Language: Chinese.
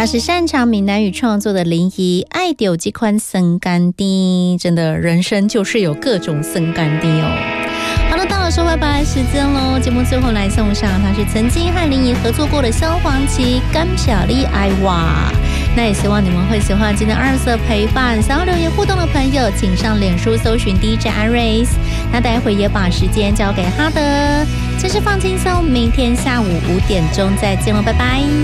他是擅长闽南语创作的林怡，爱丢这款生干丁，真的人生就是有各种生干丁哦。好了，到了说拜拜时间喽，节目最后来送上他是曾经和林怡合作过的萧煌奇《感谢你爱我》。那也希望你们会喜欢今天二色陪伴，想要留言互动的朋友请上脸书搜寻 DJ Iris， 那待会也把时间交给哈德，这是放轻松，明天下午5点钟再见喽，拜拜。